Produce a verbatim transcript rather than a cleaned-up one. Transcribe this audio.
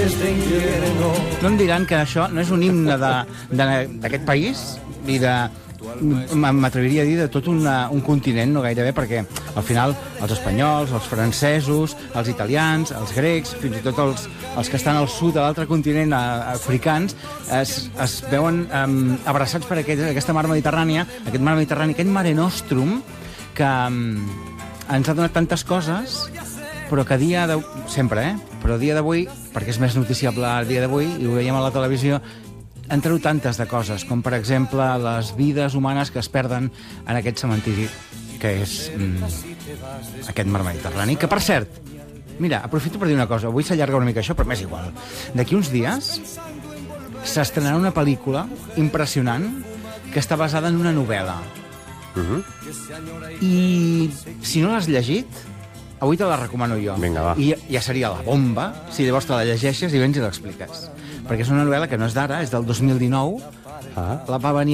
No em diran que això no és un himne d'aquest país i de... m'atreviria a dir de tot una, un continent, no gairebé, perquè al final els espanyols, els francesos, els italians, els grecs, fins i tot els, els que estan al sud de l'altre continent, a, africans, es, es veuen um, abraçats per aquest, aquesta mar Mediterrània, aquest mar Mediterrani, aquest mare nostrum, que um, ens ha donat tantes coses, però que dia de... sempre, eh? Però dia d'avui, perquè és més noticiable el dia d'avui, i ho veiem a la televisió, han tret tantes de coses, com per exemple les vides humanes que es perden en aquest cementiri, que és mm, aquest mar Mediterrani, que per cert, mira, aprofito per dir una cosa, avui s'allarga una mica això, però m'és igual. D'aquí uns dies s'estrenarà una pel·lícula impressionant que està basada en una novel·la. Uh-huh. I si no l'has llegit, avui te la recomano jo. Vinga, va. I ja seria la bomba si llavors te la llegeixes i vens i l'expliques. Perquè és una novel·la que no és d'ara, és del dos mil dinou. Ah. La va venir